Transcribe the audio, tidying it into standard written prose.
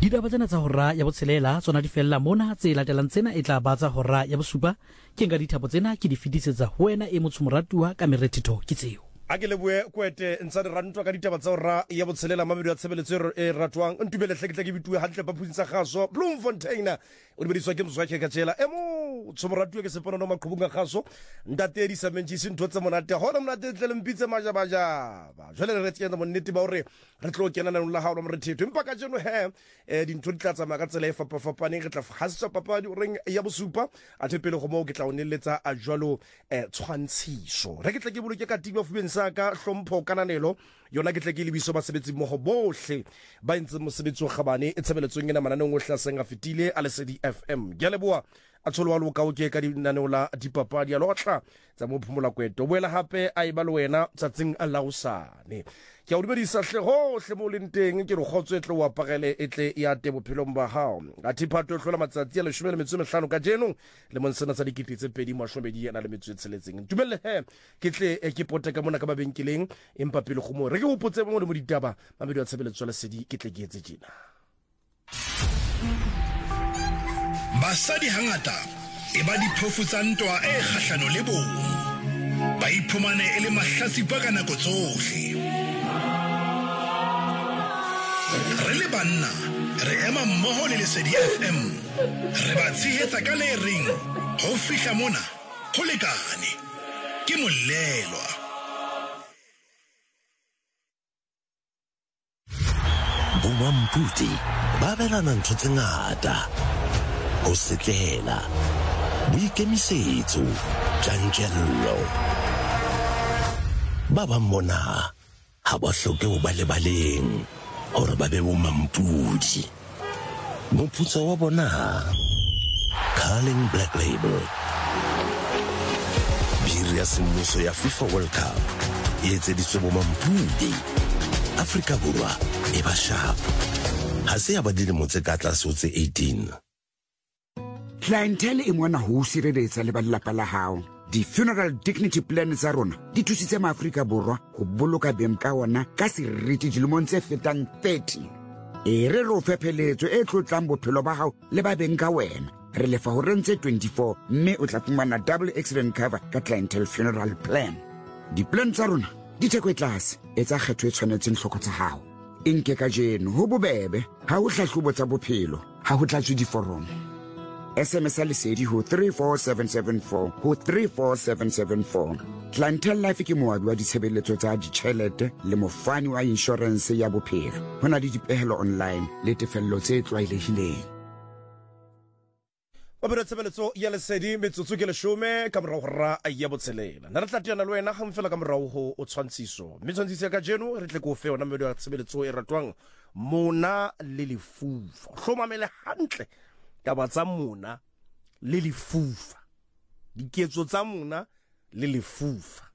Ditaba tsena tsa hora ya botshelela tsona di fella mona tse latelang tsena e tla batsa hora ya bosupa ke nka dithapo tsena ke di fetisetsa ho wena e motho moratuwa ka merethito ke tseo a ke leboe kwete ntsa di rantwa ka ditaba tsa hora ya botshelela mamedu ya tshebeletso e ratwang ntumele hleketla ke bitue hantle paphutsa gaso Bloemfontein o di bediswa ke moswakhe ka tshela emo tsomoratuwa ke sepona no maqhubunga gaso ntate di samentjisi ntho tsa monate hona monate tle lempitse maja ba jwale re tsena monnete ba hore re tlo kena nang la haola morethetho empa ka jeno dintho di tla tsamaya ka tsela e fapafapaneng re tla hasetswa papadi o reng ya bosupa a thepele go mo ke tla o neletsa a jwalo tshwantshiso re ke tla ke boloke ka tiba fubeng sa ka hlompho kananelo yona ke tla ke lebiso ba sebetsi mmogo bohle ba ntse mosebetsi o gabane e tshebeletsong ena mananeng o hlaseng a fetile a lesedi FM ke leboa a tsholo wa loka o ke ka dinaneo la dipapadi ya lotla tsa mo phumula kweto boela hape a iba le wena tsatsing a lausane ke a o dumedisa hle hohle mo le nteng ke re kgotso etle o apagele etle ya te bophelong ba hao a thiphato e hlola matsatsi a 15 ka jeno le monsena sa dikitse pedi mashomedi yana le metso tsheletseng dumelle ke tle ke poteka mona ka babenkeleng empa pele go mo re ke hopotse mo le mo ditaba mamedu a tshebeletso le sedi ke tle ke etse jena basadi hangata e ba diphofu tsa ntwa e kgahlano le bong ba iphumane e le mahlatsipa ka nako tsohle re le banna re ema mmoho le lesedi FM re ba tshehetsa ka le reng ho fihla mona ho lekane ke molelwa Bomamputi ba belana ntho tse ngata ho setlela boikemisetso tjantjello ba bang bona ha ba hloke ho ba lebaleng hore ba be bomampudi moputso wa bona Carling Black Label biri ya semmuso ya FIFA World Cup e etseditswe bomampudi Afrika Borwa e ba sharp ha se ya ba dilemo tse ka tlase ho tse 18 Clientele e mona ho sireletsa le ba lelapa la hao. Di-funeral dignity plan tsa rona di thusitse maAfrika Borwa ho boloka beng ka ona ka seriti dilemong tse fetang 30. E re ro fepheletso e tlotlang bophelo ba hao le ba beng ka wena. Re lefa ho rentse 24 mme o tla fumana double accident cover ka clientele funeral plan. Di-plan tsa rona di theko e tlase e tsa kgetho e tshwanetseng hloko tsa hao. Inke ka jeno ho bobebe ha ho hlahlobo tsa bophelo ha ho tlatswe diforomo. SMS lesedi ho 34774 ho 34774. Clientele Life ke moabi wa ditshebeletso tsa ditjhelete le mofani wa insurance ya bophelo. Hona le dipehelo online le tefello tse tlwaelehileng. Babere tshebeletso ya lesedi metsotso ke leshome ka morao hora ya botshelela na re tla teana le wena ga mfela ka morao ho o tshwantshiso mme tshwantshiso ka jeno re tle go fe ona medo ya tshebeletso e ratwang mona le lefufa hlomamele hantle taba tsa mona le lefufa diketso tsa mona le lefufa